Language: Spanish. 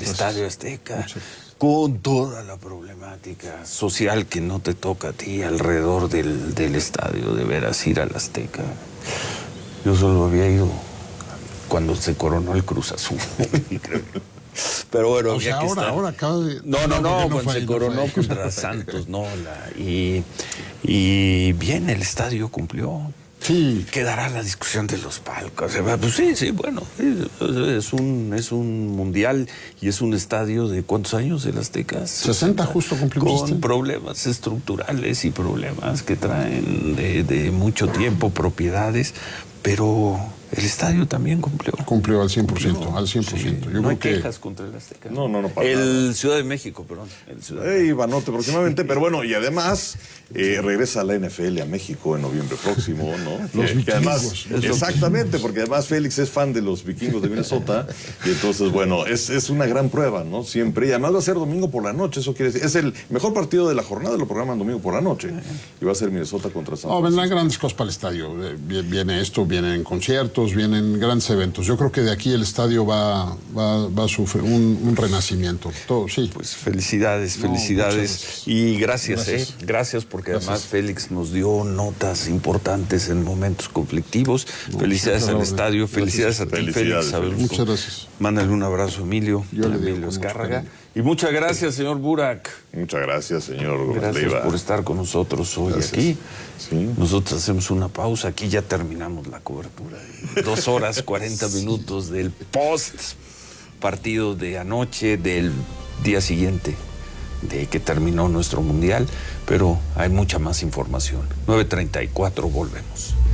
Estadio Azteca, con toda la problemática social que no te toca a ti alrededor del estadio, de veras ir al Azteca. Yo solo había ido cuando se coronó el Cruz Azul. Pero bueno, o sea, ahora acaba de... No, cuando se coronó contra Santos, y bien, el estadio cumplió. Sí. Quedará la discusión de los palcos. Pues sí, bueno, es un mundial y es un estadio de ¿cuántos años el Azteca? 60 justo cumplimos. Con problemas estructurales y problemas que traen de mucho tiempo, propiedades, pero el estadio también cumplió. Cumplió al 100%, al 100%. Sí, Yo no hay creo quejas contra el Azteca. No, el Ciudad de México, perdón. Ivanote próximamente, pero bueno, y además regresa a la NFL a México en noviembre próximo, ¿no? Los vikingos. Además, exactamente, porque además Félix es fan de los vikingos de Minnesota, y entonces, bueno, es una gran prueba, ¿no? Siempre, y además va a ser domingo por la noche, eso quiere decir, es el mejor partido de la jornada, lo programan domingo por la noche, y va a ser Minnesota contra San Francisco. Vendrán grandes cosas para el estadio, viene esto, vienen conciertos, vienen grandes eventos. Yo creo que de aquí el estadio va a sufrir un renacimiento. Todo, sí. Pues felicidades. Y gracias porque además Félix nos dio notas importantes en momentos conflictivos. Felicidades al estadio, felicidades a ti, Félix. Muchas gracias. Mándale un abrazo a Emilio, Yo le digo Emilio Azcárraga. Y muchas gracias, señor Burak. Muchas gracias, señor. Gracias por estar con nosotros hoy aquí. Sí. Nosotros hacemos una pausa. Aquí ya terminamos la cobertura. 2 horas, 40 minutos del post partido de anoche, del día siguiente de que terminó nuestro mundial. Pero hay mucha más información. 9:34, volvemos.